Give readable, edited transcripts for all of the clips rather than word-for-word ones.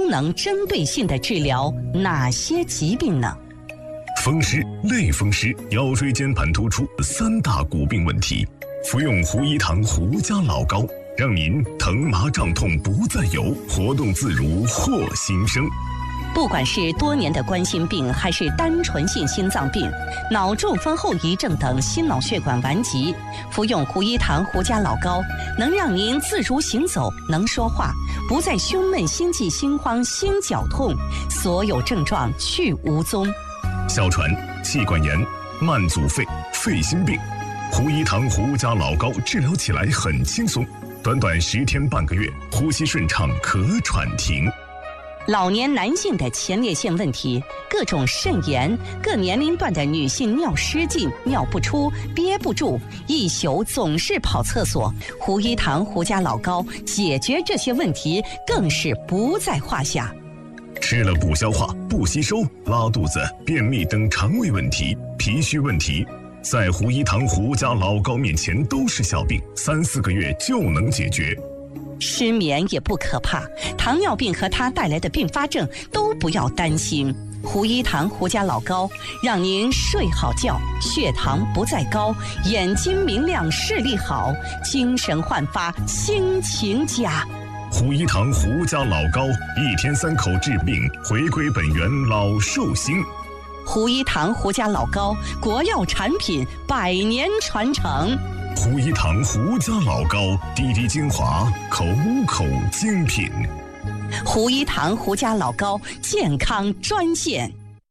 都能针对性地治疗哪些疾病呢？ 风湿、类风湿、腰椎间盘突出3大骨病问题，服用胡一堂胡家老膏，让您疼麻胀痛不再有，活动自如获新生。 不管是多年的冠心病，还是单纯性心脏病、脑中风后遗症等心脑血管顽疾，服用胡一堂胡家老膏，能让您自如行走，能说话，不再胸闷、心悸、心慌、心绞痛，所有症状去无踪。 哮喘、气管炎、慢阻肺、肺心病，胡一堂胡家老膏治疗起来很轻松，短短10天半个月，呼吸顺畅，咳喘停。 老年男性的前列腺问题，各种肾炎，各年龄段的女性尿失禁、尿不出、憋不住，一宿总是跑厕所，胡一堂胡家老膏解决这些问题更是不在话下。 吃了不消化、不吸收、拉肚子、便秘等肠胃问题、脾虚问题，在胡一堂胡家老膏面前都是小病，3、4个月就能解决。 失眠也不可怕，糖尿病和它带来的并发症都不要担心。胡一堂胡家老膏让您睡好觉，血糖不再高，眼睛明亮，视力好，精神焕发，心情佳。 胡一堂胡家老膏，1天3口治病，回归本源，老寿星。 胡一堂胡家老膏，国药产品，100年传承。 胡一堂胡家老膏，滴滴精华，口口精品。 胡一堂胡家老膏健康专线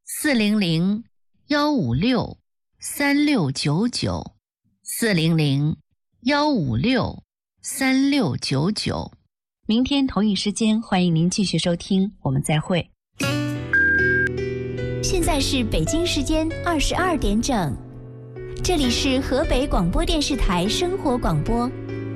400-156-3699，400-156-3699。明天同一时间，欢迎您继续收听，我们再会。 现在是北京时间22点整，这里是河北广播电视台生活广播。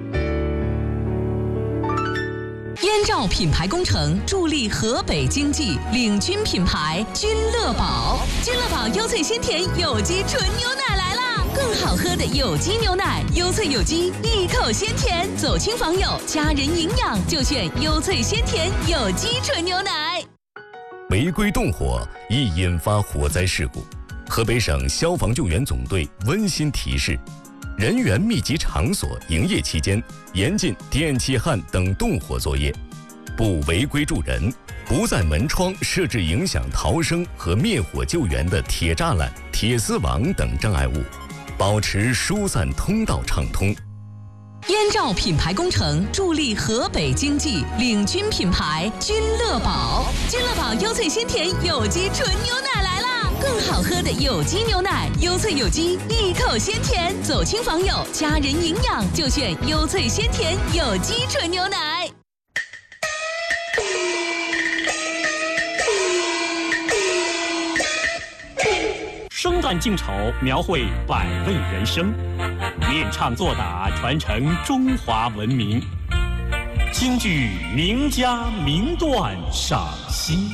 燕赵品牌工程助力河北经济，领军品牌君乐宝。君乐宝优萃鲜甜有机纯牛奶来啦！更好喝的有机牛奶，优萃有机，一口鲜甜，走亲访友，家人营养就选优萃鲜甜有机纯牛奶。 违规动火易引发火灾事故，河北省消防救援总队温馨提示：人员密集场所营业期间，严禁电气焊等动火作业，不违规助人，不在门窗设置影响逃生和灭火救援的铁栅栏、铁丝网等障碍物，保持疏散通道畅通。 燕赵品牌工程助力河北经济，领军品牌君乐宝。君乐宝优萃鲜甜有机纯牛奶来啦！更好喝的有机牛奶，优萃有机，一口鲜甜，走亲访友，家人营养就选优萃鲜甜有机纯牛奶。 生旦净丑，描绘百味人生，练唱作打，传承中华文明。京剧名家名段赏析。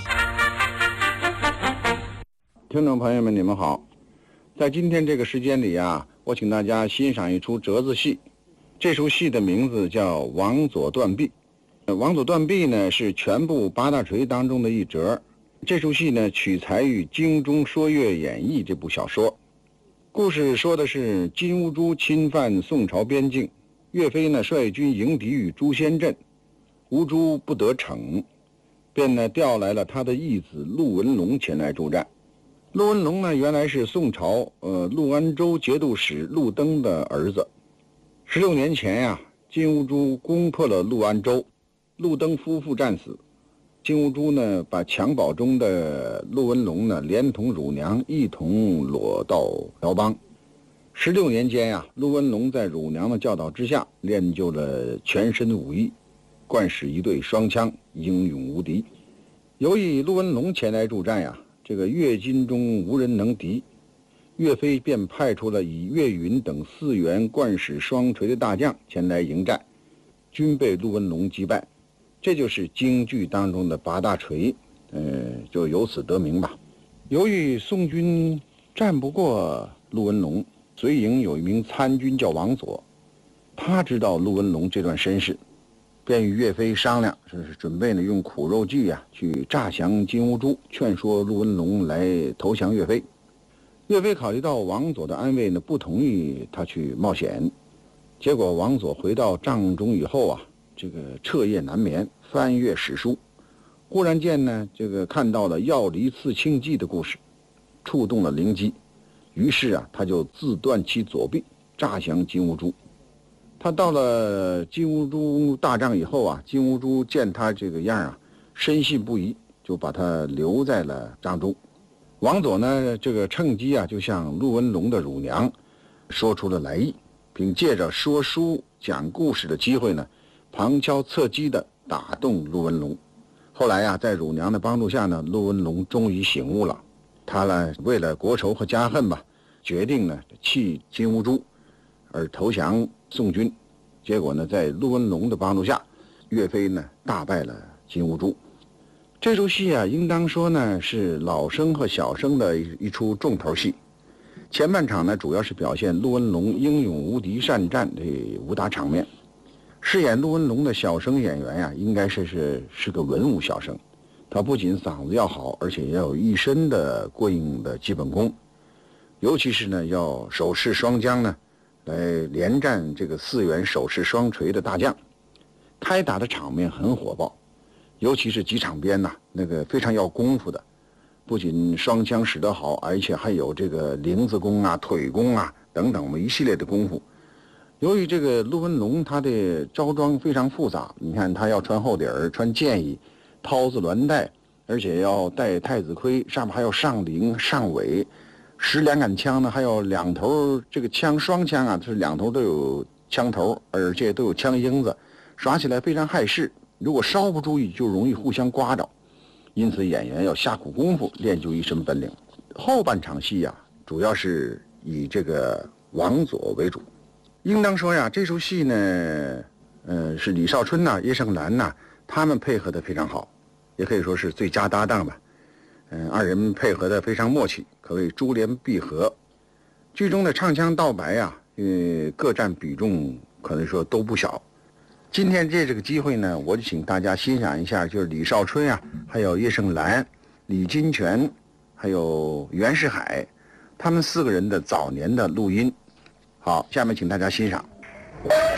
听众朋友们，你们好，在今天这个时间里啊，我请大家欣赏一出折子戏。这出戏的名字叫《王佐断臂》。王佐断臂呢是全部八大锤当中的一折。这出戏呢取材于《京中说岳演义》这部小说。故事说的是金兀术侵犯宋朝边境，岳飞呢率军迎敌于朱仙镇，兀术不得逞，便呢调来了他的义子陆文龙前来助战。陆文龙呢原来是宋朝陆安州节度使陆登的儿子。16年前呀，金兀术攻破了陆安州，陆登夫妇战死。金兀术呢把襁褓中的陆文龙呢连同乳娘一同裸到辽邦。16年间呀，陆文龙在乳娘的教导之下练就了全身武艺，惯使一对双枪，英勇无敌。由于陆文龙前来助战呀，这个越军中无人能敌，岳飞便派出了以岳云等4员惯使双锤的大将前来迎战，均被陆文龙击败。这就是京剧当中的八大锤，就由此得名吧。由于宋军战不过陆文龙，随营有一名参军叫王佐，他知道陆文龙这段身世， 便与岳飞商量，是准备呢用苦肉计啊去诈降金兀术，劝说陆文龙来投降岳飞。岳飞考虑到王佐的安危呢，不同意他去冒险。结果王佐回到帐中以后啊，这个彻夜难眠，翻阅史书，忽然间呢，这个看到了药离刺青计的故事，触动了灵机，于是啊，他就自断其左臂，诈降金兀术。他到了金兀术大帐以后啊，金兀术见他这个样啊，深信不疑，就把他留在了帐中。王佐呢，这个趁机啊，就向陆文龙的乳娘说出了来意，并借着说书讲故事的机会呢，旁敲侧击地打动陆文龙。后来啊，在乳娘的帮助下呢，陆文龙终于醒悟了。他呢，为了国仇和家恨吧，决定呢弃金兀术而投降宋军。结果呢，在陆文龙的帮助下，岳飞呢大败了金兀术。这出戏啊，应当说呢是老生和小生的一出重头戏。前半场呢，主要是表现陆文龙英勇无敌善战的武打场面。饰演陆文龙的小生演员呀，应该是个文武小生。他不仅嗓子要好，而且也有一身的过硬的基本功。尤其是呢，要手持双将呢，来连战这个4员手持双锤的大将。开打的场面很火爆。尤其是几场边呐，那个非常要功夫的，不仅双枪使得好，而且还有这个铃子功啊、腿功啊等等，我们一系列的功夫。由于这个陆文龙他的着装非常复杂，你看他要穿厚底儿、穿箭衣、绦子鸾带，而且要戴太子盔，上面还要上翎、上尾，持2杆枪呢，还有2头这个枪双枪啊，是2头都有枪头，而且都有枪缨子，耍起来非常害事。如果稍不注意，就容易互相刮着，因此演员要下苦功夫，练就一身本领。后半场戏呀，主要是以这个王佐为主。应当说呀，这出戏呢，是李少春呐、叶盛兰呐，他们配合的非常好，也可以说是最佳搭档吧。二人配合的非常默契，可谓珠联璧合。剧中的唱腔道白呀，各占比重，可能说都不小。今天借这个机会呢，我就请大家欣赏一下，就是李少春啊，还有叶盛兰、李金泉，还有袁世海，他们4个人的早年的录音。好，下面请大家欣赏。